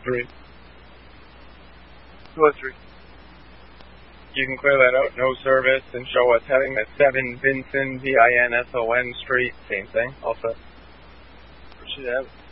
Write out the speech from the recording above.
3. 203. You can clear that out, no service, and show us heading at 7 Vinson, Vinson Street, same thing, also. Proceed to have it.